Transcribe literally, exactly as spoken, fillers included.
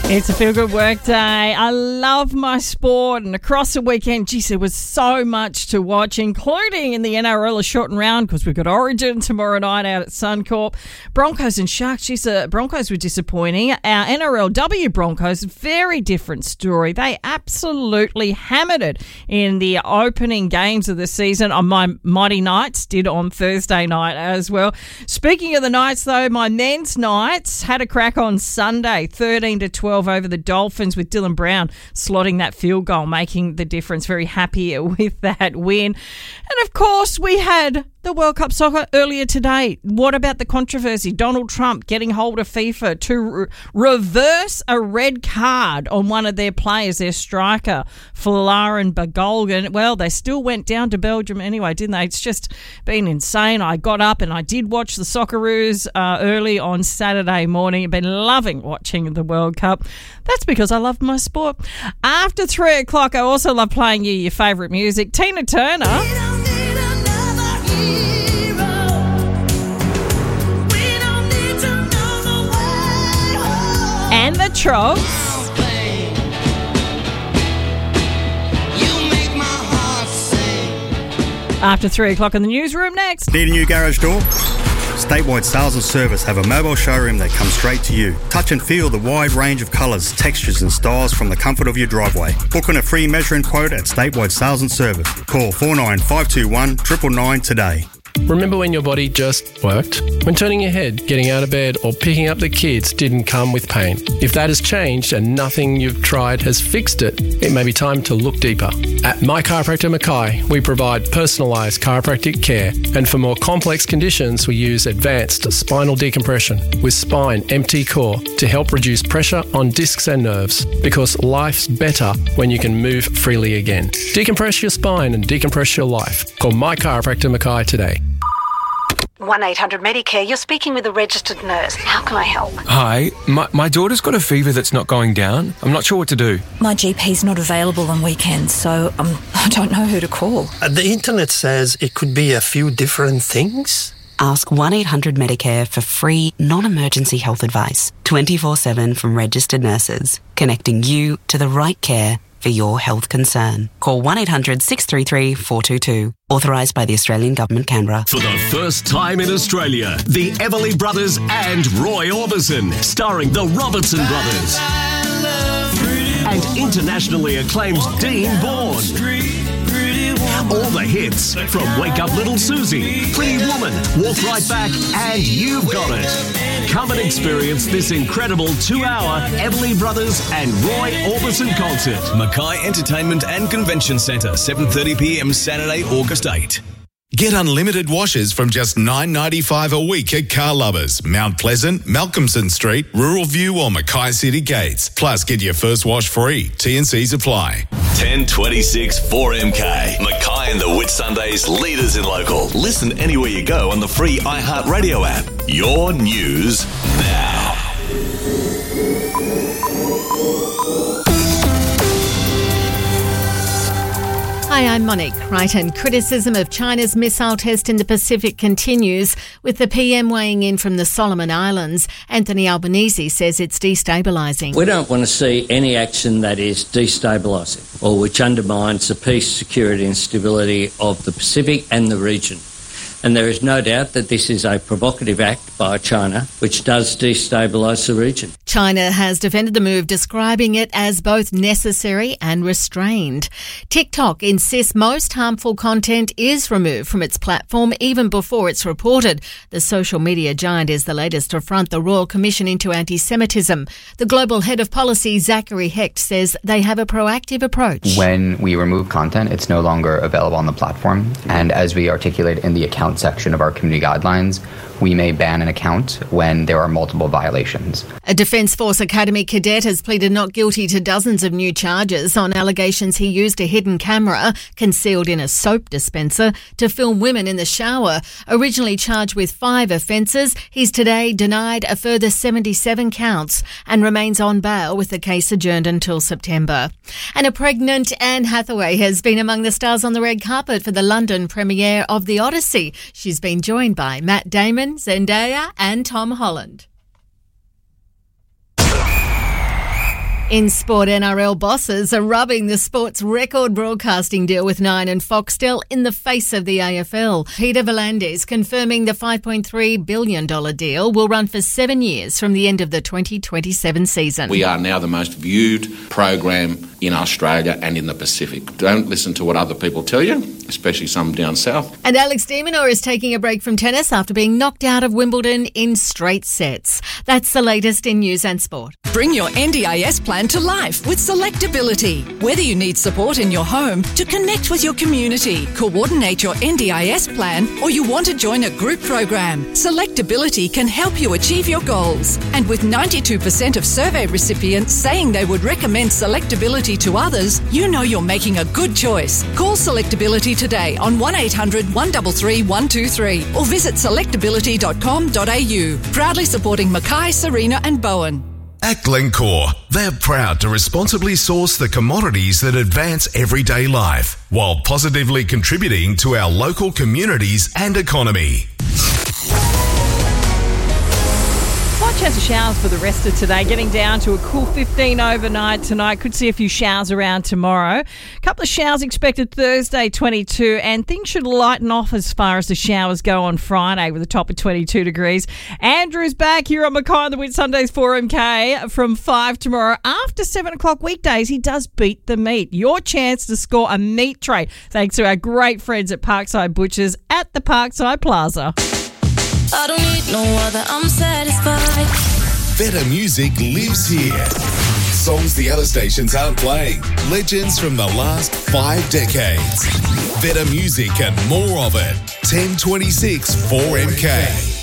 It's a feel-good work day. I love my sport, and across the weekend, geez, there was so much to watch, including in the N R L a shortened round because we've got Origin tomorrow night out at Suncorp. Broncos and Sharks, geez, the Broncos were disappointing. Our N R L W Broncos, very different story. They absolutely hammered it in the opening games of the season. On my Mighty Knights did on Thursday night as well. Speaking of the Knights, though, my men's Knights had a crack on Sunday, thirteen to twelve over the Dolphins, with Dylan Brown slotting that field goal, making the difference. Very happy with that win. And of course, we had the World Cup soccer earlier today. What about the controversy? Donald Trump getting hold of FIFA to re- reverse a red card on one of their players, their striker, Folarin Balogun. Well, they still went down to Belgium anyway, didn't they? It's just been insane. I got up and I did watch the Socceroos uh, early on Saturday morning. I've been loving watching the World Cup. That's because I love my sport. After three o'clock, I also love playing you your favourite music. Tina Turner. And the Trogs. After three o'clock in the newsroom next. Need a new garage door? Statewide Sales and Service have a mobile showroom that comes straight to you. Touch and feel the wide range of colours, textures and styles from the comfort of your driveway. Book on a free measuring quote at Statewide Sales and Service. Call four nine five two one nine nine nine today. Remember when your body just worked? When turning your head, getting out of bed or picking up the kids didn't come with pain? If that has changed and nothing you've tried has fixed it, it may be time to look deeper. At My Chiropractor Mackay, we provide personalised chiropractic care, and for more complex conditions, we use advanced spinal decompression with Spine M T Core to help reduce pressure on discs and nerves, because life's better when you can move freely again. Decompress your spine and decompress your life. Call My Chiropractor Mackay today. one eight hundred Medicare, you're speaking with a registered nurse. How can I help? Hi, my, my daughter's got a fever that's not going down. I'm not sure what to do. My G P's not available on weekends, so um, I don't know who to call. Uh, the internet says it could be a few different things. Ask one eight hundred Medicare for free, non-emergency health advice, twenty-four seven from registered nurses, connecting you to the right care for your health concern. Call one eight hundred six three three four two two. Authorised by the Australian Government, Canberra. For the first time in Australia, the Everly Brothers and Roy Orbison, starring the Robertson Brothers. And internationally acclaimed Dean Bourne. All the hits from Wake Up Little Susie, Pretty Woman, Walk Right Back, and You've Got It. Come and experience this incredible two-hour Everly Brothers and Roy Orbison concert. Mackay Entertainment and Convention Centre, seven thirty p m Saturday, August eighth. Get unlimited washes from just nine dollars ninety-five a week at Car Lovers, Mount Pleasant, Malcolmson Street, Rural View or Mackay City Gates. Plus, get your first wash free. T and Cs apply. ten twenty-six four M K. Mackay and the Whitsundays, leaders in local. Listen anywhere you go on the free iHeartRadio app. Your news now. Hi, I'm Monique Crichton. Criticism of China's missile test in the Pacific continues, with the P M weighing in from the Solomon Islands. Anthony Albanese says it's destabilising. We don't want to see any action that is destabilising or which undermines the peace, security and stability of the Pacific and the region. And there is no doubt that this is a provocative act by China, which does destabilise the region. China has defended the move, describing it as both necessary and restrained. TikTok insists most harmful content is removed from its platform even before it's reported. The social media giant is the latest to front the Royal Commission into anti-Semitism. The global head of policy, Zachary Hecht, says they have a proactive approach. When we remove content, it's no longer available on the platform. And as we articulate in the account section of our community guidelines, we may ban an account when there are multiple violations. A Defence Force Academy cadet has pleaded not guilty to dozens of new charges on allegations he used a hidden camera concealed in a soap dispenser to film women in the shower. Originally charged with five offences, he's today denied a further seventy-seven counts and remains on bail, with the case adjourned until September. And a pregnant Anne Hathaway has been among the stars on the red carpet for the London premiere of The Odyssey. She's been joined by Matt Damon, Zendaya and Tom Holland. In sport, N R L bosses are rubbing the sport's record broadcasting deal with Nine and Foxtel in the face of the A F L. Peter V'landys confirming the five point three billion dollars deal will run for seven years from the end of the twenty twenty-seven season. We are now the most viewed program in Australia and in the Pacific. Don't listen to what other people tell you, especially some down south. And Alex de Minaur is taking a break from tennis after being knocked out of Wimbledon in straight sets. That's the latest in news and sport. Bring your N D I S plan to life with Selectability. Whether you need support in your home, to connect with your community, coordinate your N D I S plan, or you want to join a group program, Selectability can help you achieve your goals. And with ninety-two percent of survey recipients saying they would recommend Selectability to others, you know you're making a good choice. Call Selectability today on one eight hundred, one three three, one two three or visit selectability dot com dot a u. Proudly supporting Mackay, Serena and Bowen. At Glencore, they're proud to responsibly source the commodities that advance everyday life while positively contributing to our local communities and economy. Watch chance of showers for the rest of today, getting down to a cool fifteen overnight tonight. Could see a few showers around tomorrow. A couple of showers expected Thursday, twenty-two, and things should lighten off as far as the showers go on Friday with a top of twenty-two degrees. Andrew's back here on Mackay on the Whitsundays four M K from five tomorrow. After seven o'clock weekdays, he does beat the meat. Your chance to score a meat tray thanks to our great friends at Parkside Butchers at the Parkside Plaza. I don't need no other, I'm satisfied. Better music lives here. Songs the other stations aren't playing. Legends from the last five decades. Better music and more of it. ten twenty-six four M K.